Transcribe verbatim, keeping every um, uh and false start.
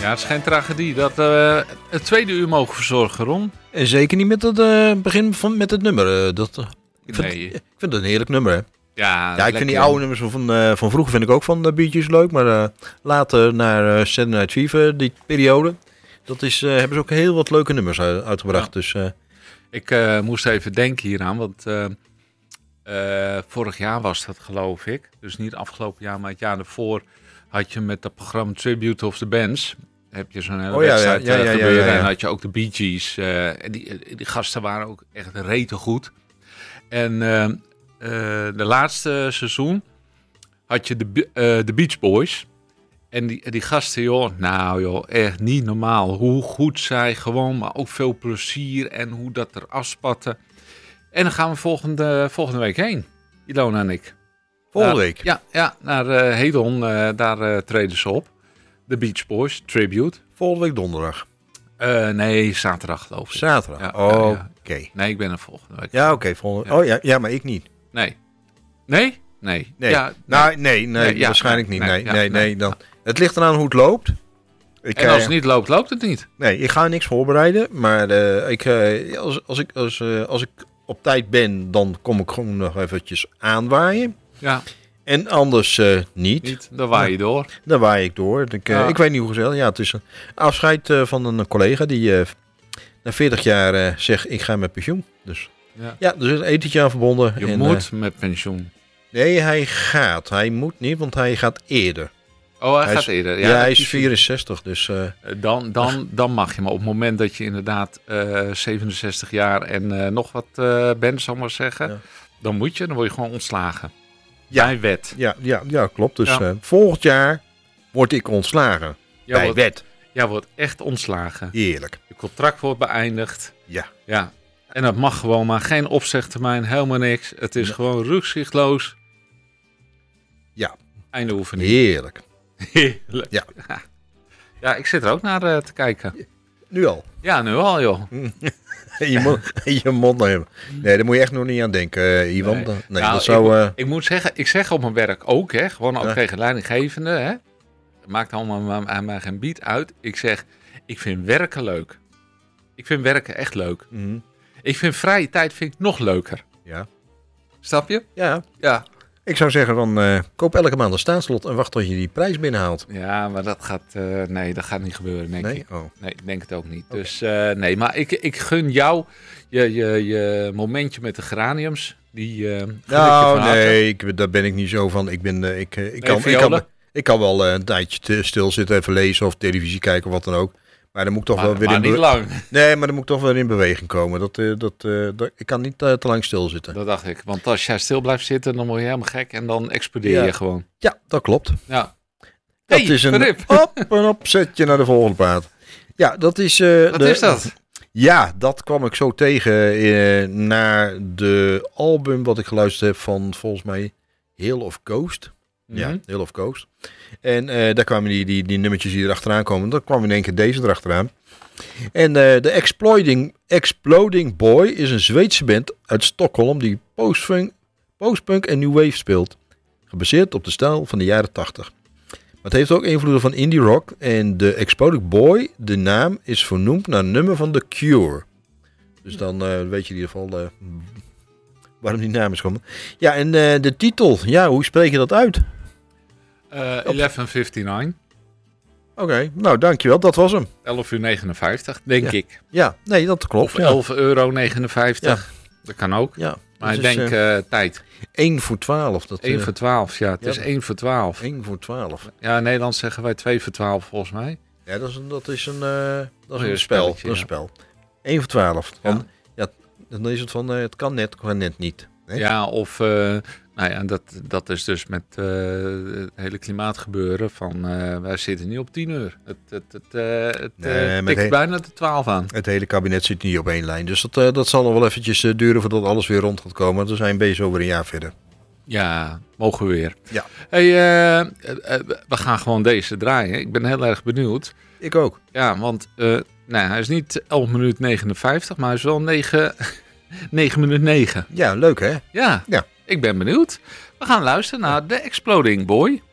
Ja, het is geen tragedie dat uh, het tweede uur mogen verzorgen, Ron. En zeker niet met het uh, begin van met het nummer. Uh, dat, uh, ik, vind, nee. ik vind het een heerlijk nummer. Hè? Ja, ja, ik vind die oude nummers van, uh, van vroeger vind ik ook van de Bee Gees leuk. Maar uh, later naar uh, Saturday Night Fever, die periode, dat is, uh, hebben ze ook heel wat leuke nummers uitgebracht. Ja. Dus, uh, ik uh, moest even denken hieraan, want uh, uh, vorig jaar was dat, geloof ik. Dus niet afgelopen jaar, maar het jaar daarvoor had je met dat programma Tribute of the Bands. Heb je zo'n hele oh, ja, wedstrijd ja, ja, ja, gebeuren. ja, ja, ja. En had je ook de Bee Gees. Uh, en die, die gasten waren ook echt rete goed. En uh, uh, de laatste seizoen had je de, uh, de Beach Boys. En die, die gasten, joh, nou joh, echt niet normaal. Hoe goed zij gewoon, maar ook veel plezier en hoe dat er afspatte. En dan gaan we volgende, volgende week heen, Ilona en ik. Volgende naar, week? Ja, ja naar uh, Hedon, uh, daar uh, treden ze op. De Beach Boys, Tribute. Volgende week donderdag? Uh, nee, zaterdag geloof ik. Zaterdag, ja, oh, ja, ja. oké. Okay. Nee, ik ben er volgende week. Ja, oké. Okay, volgende... ja. Oh ja, ja, maar ik niet. Nee. Nee? Nee. Nee, ja, nou, nee, nee, nee, nee ja, nee, waarschijnlijk niet. Nee, nee, nee, ja, nee, nee. dan. Het ligt eraan hoe het loopt. Ik, en als het uh, niet loopt, loopt het niet. Nee, ik ga niks voorbereiden. Maar uh, ik, uh, als, als, ik, als, uh, als ik op tijd ben, dan kom ik gewoon nog eventjes aanwaaien. Ja. En anders uh, niet. niet. Dan waai je door. Dan waai ik door. Ik, uh, ja. ik weet niet hoe gezellig. Ja, het is een afscheid uh, van een collega die uh, na veertig jaar uh, zegt, ik ga met pensioen. Dus ja, ja er is een etentje aan verbonden. Je en, moet uh, met pensioen. Nee, hij gaat. Hij moet niet, want hij gaat eerder. Oh, hij, hij gaat is, eerder. Ja, ja hij is vierenzestig, dus... Uh, dan, dan, dan mag je. Maar op het moment dat je inderdaad uh, zevenenzestig jaar en uh, nog wat uh, bent, zal ik maar zeggen. Ja. Dan moet je, dan word je gewoon ontslagen. Ja. Bij wet. Ja, ja, ja klopt. Dus ja. Uh, volgend jaar word ik ontslagen. Ja, bij wordt, wet. Ja, wordt echt ontslagen. Heerlijk. Je contract wordt beëindigd. Ja. Ja. En dat mag gewoon, maar geen opzegtermijn, helemaal niks. Het is ja. gewoon rukzichtloos. Ja. Einde oefening. Heerlijk. Heerlijk. Ja. Ja, ik zit er ook naar uh, te kijken. Nu al? Ja, nu al, joh. je mond, je mond nog even. Nee, daar moet je echt nog niet aan denken, uh, Ivan. Nee, nee nou, dat zou... Uh... Ik, ik moet zeggen, ik zeg op mijn werk ook, hè. Gewoon ook ja. tegen leidinggevende, hè. Het maakt allemaal aan mij geen bied uit. Ik zeg, ik vind werken leuk. Ik vind werken echt leuk. Mm-hmm. Ik vind vrije tijd vind ik nog leuker. Ja. Snap je? Ja. Ja. Ik zou zeggen van, uh, koop elke maand een staatslot en wacht tot je die prijs binnenhaalt. Ja, maar dat gaat, uh, nee, dat gaat niet gebeuren, denk nee? ik. Oh. Nee, ik denk het ook niet. Okay. Dus uh, nee, maar ik, ik gun jou je, je, je momentje met de geraniums. Die, uh, nou, nee, ik, daar ben ik niet zo van. Ik, ben, uh, ik, uh, ik, kan, ik, kan, ik kan wel uh, een tijdje stilzitten, even lezen of televisie kijken of wat dan ook. Maar dan moet ik toch maar, wel weer maar in niet lang. Nee, maar dan moet ik toch wel in beweging komen. Dat, uh, dat, uh, dat, ik kan niet uh, te lang stilzitten. Dat dacht ik. Want als jij stil blijft zitten, dan word je helemaal gek en dan explodeer ja. je gewoon. Ja, dat klopt. Ja. Dat hey, is een op en opzetje naar de volgende plaat. Ja, dat is... Uh, Wat de, is dat? Ja, dat kwam ik zo tegen uh, naar de album wat ik geluisterd heb van volgens mij Hill of Ghost. Mm-hmm. Ja, Hill of Ghost. En uh, daar kwamen die, die, die nummertjes die erachteraan komen. Dan kwam in één keer deze erachteraan. En uh, de Exploding, Exploding Boy is een Zweedse band uit Stockholm die postpunk, postpunk en new wave speelt. Gebaseerd op de stijl van de jaren tachtig. Maar het heeft ook invloeden van indie rock. En de Exploding Boy, de naam, is vernoemd naar een nummer van The Cure. Dus dan uh, weet je in ieder geval uh, waarom die naam is gekomen. Ja, en uh, de titel, ja, hoe spreek je dat uit? Uh, elf vijfenvijftig. Oké, okay, nou dankjewel, dat was hem. elf uur negenenvijftig, denk ja. ik. Ja, nee, dat klopt. Of elf euro negenenvijftig, ja. Dat kan ook. Ja, maar ik denk uh, uh, tijd. één voor twaalf. Dat, één voor twaalf, ja. Het ja, is één voor twaalf. één voor twaalf. Ja, in Nederland zeggen wij twee voor twaalf volgens mij. Ja, dat is een, dat is een, uh, dat is oh, een spel. Dat is een ja. spel. één voor twaalf. Van, ja. ja, dan is het van, uh, het kan net, kan net niet. Nee? Ja, of... Uh, Nou ja, dat, dat is dus met uh, het hele klimaatgebeuren van uh, wij zitten niet op tien uur. Het, het, het, uh, het nee, uh, tikt he- bijna de twaalf aan. Het hele kabinet zit niet op één lijn. Dus dat, uh, dat zal nog wel eventjes uh, duren voordat alles weer rond gaat komen. We zijn bezig over een jaar verder. Ja, mogen we weer. Ja. Hey, uh, uh, we gaan gewoon deze draaien. Ik ben heel erg benieuwd. Ik ook. Ja, want uh, nou, hij is niet elf minuut negenenvijftig, maar hij is wel negen, negen minuut negen. Ja, leuk hè? Ja. Ja. Ik ben benieuwd. We gaan luisteren naar The Exploding Boy.